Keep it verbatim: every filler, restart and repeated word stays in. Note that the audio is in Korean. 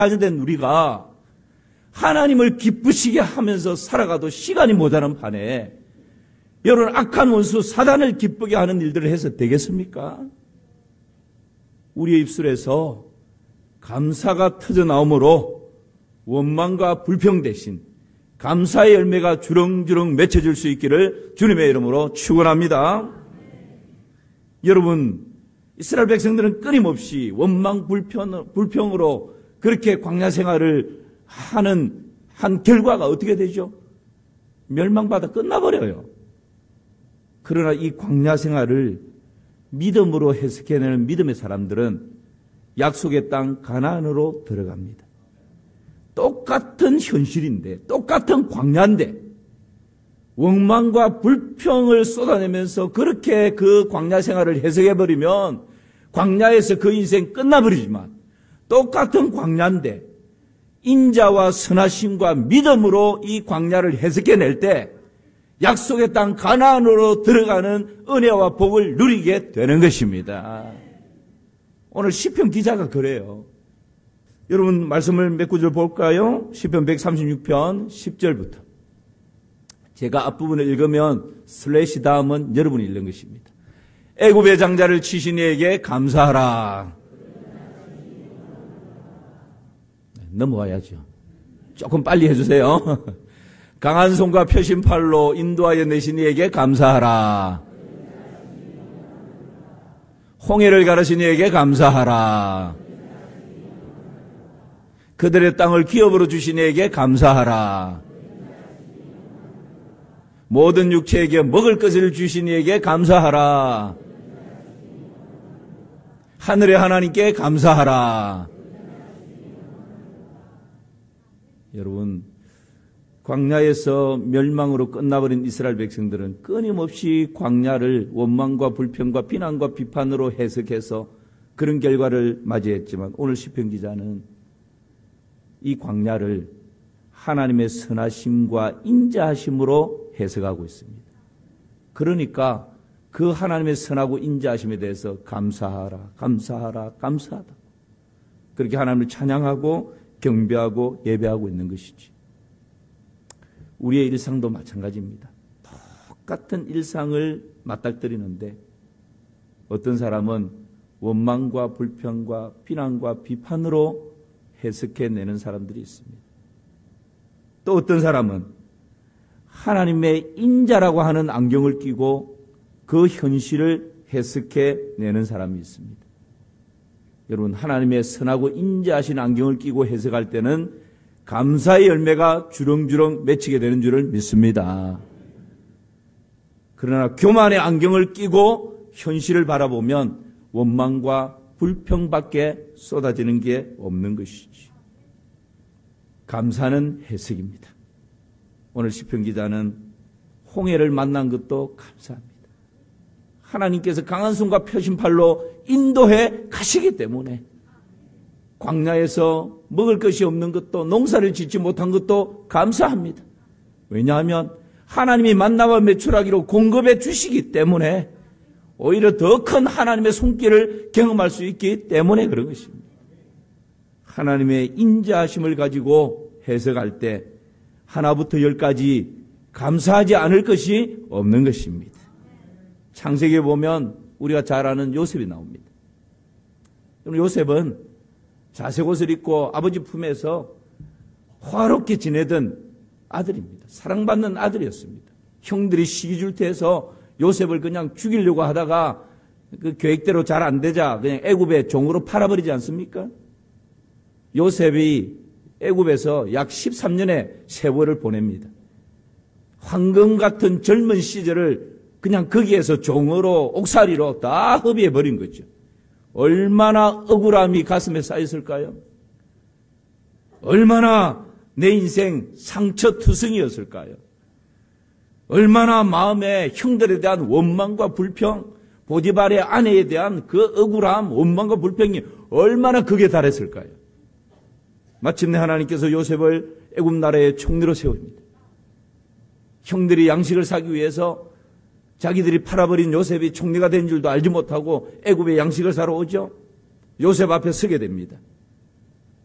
된 우리가 하나님을 기쁘시게 하면서 살아가도 시간이 모자란 판에 여러분 악한 원수 사단을 기쁘게 하는 일들을 해서 되겠습니까? 우리의 입술에서 감사가 터져 나오므로 원망과 불평 대신 감사의 열매가 주렁주렁 맺혀질 수 있기를 주님의 이름으로 축원합니다. 여러분, 이스라엘 백성들은 끊임없이 원망 불평, 불평으로 그렇게 광야 생활을 하는 한 결과가 어떻게 되죠? 멸망받아 끝나버려요. 그러나 이 광야 생활을 믿음으로 해석해내는 믿음의 사람들은 약속의 땅 가나안으로 들어갑니다. 똑같은 현실인데, 똑같은 광야인데 원망과 불평을 쏟아내면서 그렇게 그 광야 생활을 해석해버리면 광야에서 그 인생 끝나버리지만, 똑같은 광야인데 인자와 선하심과 믿음으로 이 광야를 해석해낼 때 약속의 땅 가나안으로 들어가는 은혜와 복을 누리게 되는 것입니다. 오늘 시편 기자가 그래요. 여러분 말씀을 몇 구절 볼까요? 시편 백삼십육 편 십 절부터. 제가 앞부분을 읽으면 슬래시 다음은 여러분이 읽는 것입니다. 애굽의 장자를 치신 이에게 감사하라. 넘어와야죠. 조금 빨리 해주세요. 강한 손과 펴신 팔로 인도하여 내신 이에게 감사하라. 홍해를 가르신 이에게 감사하라. 그들의 땅을 기업으로 주신 이에게 감사하라. 모든 육체에게 먹을 것을 주신 이에게 감사하라. 하늘의 하나님께 감사하라. 여러분, 광야에서 멸망으로 끝나버린 이스라엘 백성들은 끊임없이 광야를 원망과 불평과 비난과 비판으로 해석해서 그런 결과를 맞이했지만, 오늘 시편 기자는 이 광야를 하나님의 선하심과 인자하심으로 해석하고 있습니다. 그러니까 그 하나님의 선하고 인자하심에 대해서 감사하라, 감사하라, 감사하다. 그렇게 하나님을 찬양하고 경배하고 예배하고 있는 것이지. 우리의 일상도 마찬가지입니다. 똑같은 일상을 맞닥뜨리는데 어떤 사람은 원망과 불평과 비난과 비판으로 해석해내는 사람들이 있습니다. 또 어떤 사람은 하나님의 인자라고 하는 안경을 끼고 그 현실을 해석해내는 사람이 있습니다. 여러분, 하나님의 선하고 인자하신 안경을 끼고 해석할 때는 감사의 열매가 주렁주렁 맺히게 되는 줄을 믿습니다. 그러나 교만의 안경을 끼고 현실을 바라보면 원망과 불평밖에 쏟아지는 게 없는 것이지. 감사는 해석입니다. 오늘 시편 기자는 홍해를 만난 것도 감사합니다. 하나님께서 강한 손과 펴신 팔로 인도해 가시기 때문에 광야에서 먹을 것이 없는 것도, 농사를 짓지 못한 것도 감사합니다. 왜냐하면 하나님이 만나와 매출하기로 공급해 주시기 때문에 오히려 더 큰 하나님의 손길을 경험할 수 있기 때문에 그런 것입니다. 하나님의 인자하심을 가지고 해석할 때 하나부터 열까지 감사하지 않을 것이 없는 것입니다. 창세기에 보면 우리가 잘 아는 요셉이 나옵니다. 요셉은 자색 옷을 입고 아버지 품에서 화롭게 지내던 아들입니다. 사랑받는 아들이었습니다. 형들이 시기 줄 때에서 요셉을 그냥 죽이려고 하다가 그 계획대로 잘 안 되자 그냥 애굽에 종으로 팔아버리지 않습니까? 요셉이 애굽에서 약 십삼 년의 세월을 보냅니다. 황금 같은 젊은 시절을 그냥 거기에서 종으로 옥살이로 다 허비해버린 거죠. 얼마나 억울함이 가슴에 쌓였을까요? 얼마나 내 인생 상처투성이었을까요? 얼마나 마음에 형들에 대한 원망과 불평, 보디발의 아내에 대한 그 억울함, 원망과 불평이 얼마나 극에 달했을까요? 마침내 하나님께서 요셉을 애굽 나라의 총리로 세웁니다. 형들이 양식을 사기 위해서 자기들이 팔아버린 요셉이 총리가 된 줄도 알지 못하고 애굽에 양식을 사러 오죠. 요셉 앞에 서게 됩니다.